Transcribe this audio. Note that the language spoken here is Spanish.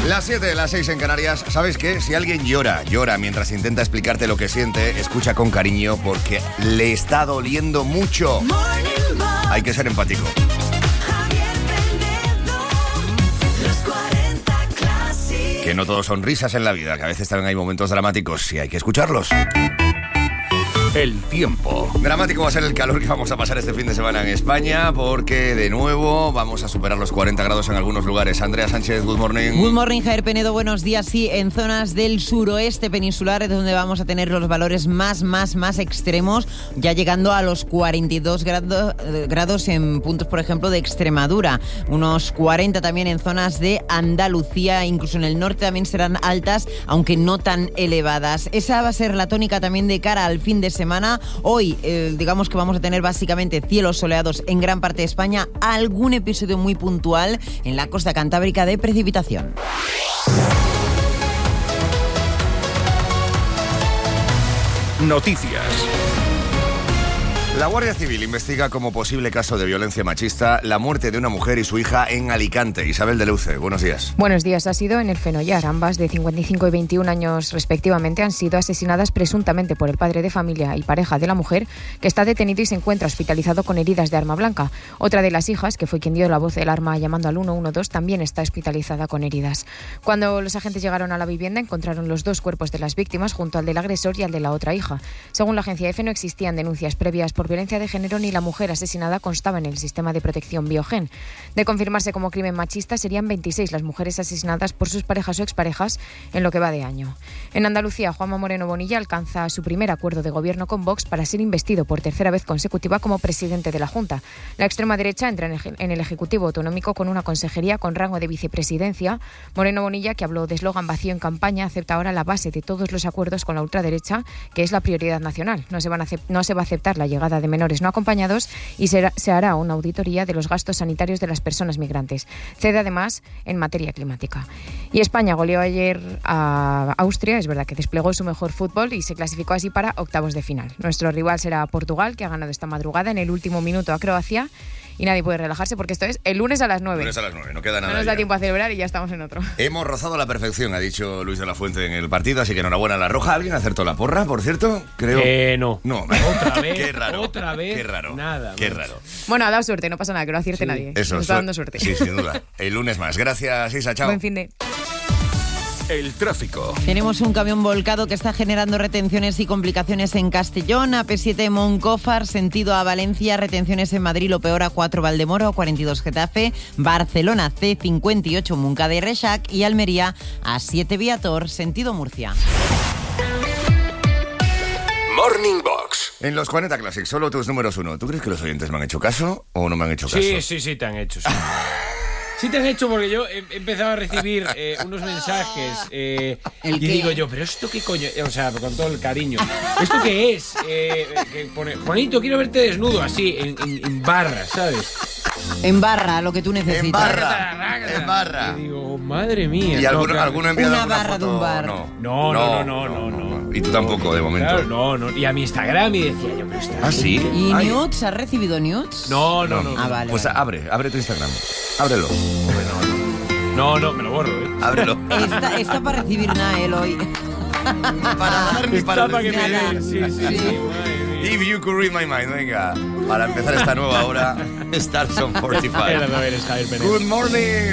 Las 7, las 6 en Canarias. ¿Sabes qué? Si alguien llora mientras intenta explicarte lo que siente, escucha con cariño porque le está doliendo mucho. Hay que ser empático. Que no todo son risas en la vida, que a veces también hay momentos dramáticos y hay que escucharlos. El tiempo. Dramático va a ser el calor que vamos a pasar este fin de semana en España, porque de nuevo vamos a superar los 40 grados en algunos lugares. Andrea Sánchez, good morning. Good morning, Javier Penedo, buenos días. Sí, en zonas del suroeste peninsular es donde vamos a tener los valores más extremos, ya llegando a los 42 grados en puntos, por ejemplo, de Extremadura. Unos 40 también en zonas de Andalucía, incluso en el norte también serán altas, aunque no tan elevadas. Esa va a ser la tónica también de cara al fin de semana. Hoy, digamos que vamos a tener básicamente cielos soleados en gran parte de España, algún episodio muy puntual en la costa cantábrica de precipitación. Noticias. La Guardia Civil investiga como posible caso de violencia machista la muerte de una mujer y su hija en Alicante. Isabel de Leuce, buenos días. Buenos días. Ha sido en el Fenollar. Ambas, de 55 y 21 años respectivamente, han sido asesinadas presuntamente por el padre de familia y pareja de la mujer, que está detenido y se encuentra hospitalizado con heridas de arma blanca. Otra de las hijas, que fue quien dio la voz del arma llamando al 112, también está hospitalizada con heridas. Cuando los agentes llegaron a la vivienda, encontraron los dos cuerpos de las víctimas junto al del agresor y al de la otra hija. Según la agencia EFE, no existían denuncias previas por violencia de género ni la mujer asesinada constaba en el sistema de protección Biogen. De confirmarse como crimen machista, serían 26 las mujeres asesinadas por sus parejas o exparejas en lo que va de año. En Andalucía, Juanma Moreno Bonilla alcanza su primer acuerdo de gobierno con Vox para ser investido por tercera vez consecutiva como presidente de la Junta. La extrema derecha entra en el Ejecutivo Autonómico con una consejería con rango de vicepresidencia. Moreno Bonilla, que habló de eslogan vacío en campaña, acepta ahora la base de todos los acuerdos con la ultraderecha, que es la prioridad nacional. No se va a aceptar la llegada de menores no acompañados y se hará una auditoría de los gastos sanitarios de las personas migrantes. Cede además en materia climática. Y España goleó ayer a Austria, es verdad que desplegó su mejor fútbol y se clasificó así para octavos de final. Nuestro rival será Portugal, que ha ganado esta madrugada en el último minuto a Croacia. Y nadie puede relajarse porque esto es el lunes a las 9. Lunes a las 9, no queda nada. No nos da tiempo a celebrar y ya estamos en otro. Hemos rozado la perfección, ha dicho Luis de la Fuente en el partido, así que enhorabuena a la Roja. ¿Alguien acertó la porra, por cierto? Creo. No. No. Otra vez. Qué raro. Otra vez. Qué raro. Nada. Qué raro. Bueno, ha dado suerte, no pasa nada, que no acierte nadie. Eso, nos está dando suerte. Sí, sin duda. El lunes más. Gracias, Isa. Chao. Buen fin de... El tráfico. Tenemos un camión volcado que está generando retenciones y complicaciones en Castellón, AP7 Moncófar, sentido a Valencia, retenciones en Madrid, lo peor A4 Valdemoro, 42 Getafe, Barcelona C58 Montcada y Reixac y Almería A7 Viator, sentido Murcia. Morning Box. En los 40 Classics, solo tus números 1. ¿Tú crees que los oyentes me han hecho caso o no me han hecho caso? Sí, te han hecho. Sí. Sí te han hecho porque yo he empezado a recibir unos mensajes y digo yo, pero ¿esto qué coño? O sea, con todo el cariño. ¿Esto qué es? Que pone, Juanito, quiero verte desnudo, así, en barra, ¿sabes? En barra, lo que tú necesitas. En barra. Y digo, madre mía. ¿Y alguno ha enviado una barra foto? de un bar? No. Y tú tampoco, de momento. Claro, no. Y a mi Instagram y decía yo, pero está... ¿Ah, sí? ¿Y nudes? ¿Has recibido nudes? No. Ah, vale. Pues vale. abre tu Instagram. Ábrelo. No, me lo borro, Ábrelo. Está para recibir nada él hoy. Para dar ni para que me nada. den. Sí. Madre mía. If you could read my mind, venga. Para empezar esta nueva hora, Stars on 45. Eres Javier Penedo. Good morning.